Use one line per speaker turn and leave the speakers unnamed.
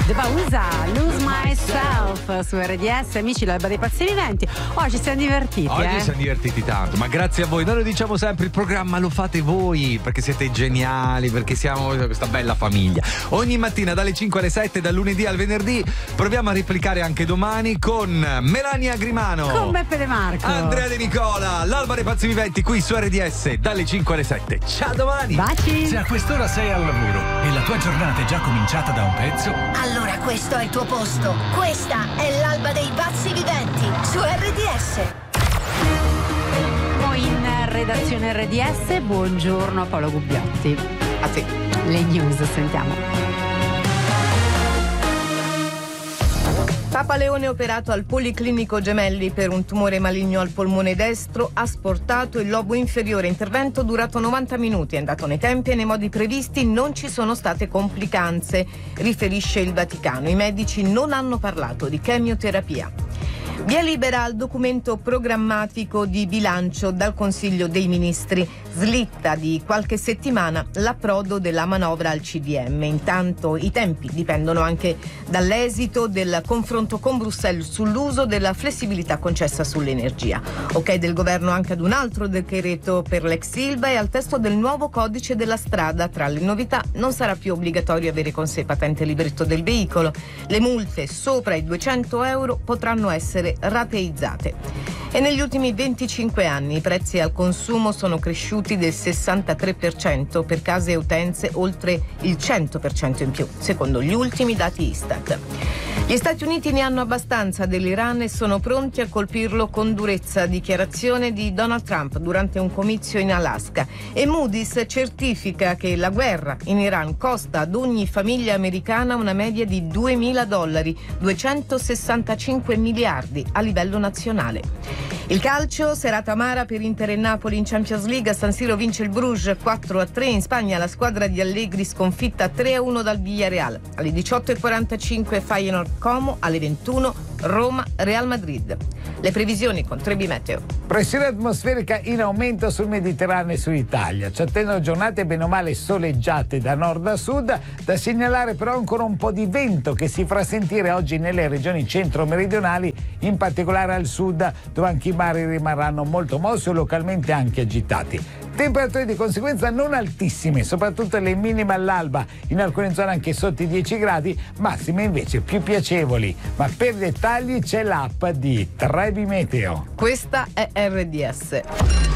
De Bausa, Lose Myself su RDS, amici, l'alba dei pazzi viventi. Oggi siamo divertiti.
Oggi siamo divertiti tanto, ma grazie a voi. Noi lo diciamo sempre, il programma lo fate voi, perché siete geniali, perché siamo questa bella famiglia. Ogni mattina dalle 5 alle 7, dal lunedì al venerdì, proviamo a replicare anche domani con Melania Grimano,
con Beppe De Marco,
Andrea De Nicola, l'alba dei pazzi viventi qui su RDS dalle 5 alle 7. Ciao, domani.
Baci.
Se a quest'ora sei al lavoro e la tua giornata è già cominciata da un pezzo,
allora questo è il tuo posto. Questa è l'alba dei pazzi viventi su RDS.
Poi in redazione RDS, buongiorno Paolo Gubbiotti.
A te.
Le news, sentiamo.
Papa Leone operato al Policlinico Gemelli per un tumore maligno al polmone destro, ha asportato il lobo inferiore, intervento durato 90 minuti, è andato nei tempi e nei modi previsti, non ci sono state complicanze, riferisce il Vaticano. I medici non hanno parlato di chemioterapia. Via libera al documento programmatico di bilancio dal Consiglio dei Ministri. Slitta di qualche settimana l'approdo della manovra al CDM. Intanto i tempi dipendono anche dall'esito del confronto con Bruxelles sull'uso della flessibilità concessa sull'energia. Ok del governo anche ad un altro decreto per l'ex Ilva e al testo del nuovo codice della strada. Tra le novità non sarà più obbligatorio avere con sé patente e libretto del veicolo. Le multe sopra i 200 euro potranno essere rateizzate. E negli ultimi 25 anni i prezzi al consumo sono cresciuti del 63% per case e utenze, oltre il 100% in più, secondo gli ultimi dati Istat. Gli Stati Uniti ne hanno abbastanza dell'Iran e sono pronti a colpirlo con durezza, dichiarazione di Donald Trump durante un comizio in Alaska. E Moody's certifica che la guerra in Iran costa ad ogni famiglia americana una media di $2.000, 265 miliardi a livello nazionale. Il calcio, serata amara per Inter e Napoli in Champions League. A San Siro vince il Bruges 4-3. In Spagna la squadra di Allegri sconfitta 3-1 dal Villarreal. Alle 18:45 Feyenoord Como, alle 21 Roma Real Madrid. Le previsioni con Trebi Meteo.
Pressione atmosferica in aumento sul Mediterraneo e sull'Italia. Ci attendono giornate bene o male soleggiate da nord a sud. Da segnalare però ancora un po' di vento che si farà sentire oggi nelle regioni centro-meridionali, in particolare al sud, dove anche i mari rimarranno molto mossi o localmente anche agitati. Temperature di conseguenza non altissime, soprattutto le minime all'alba, in alcune zone anche sotto i 10 gradi, massime invece più piacevoli. Ma per i dettagli c'è l'app di Trebi Meteo.
Questa è RDS.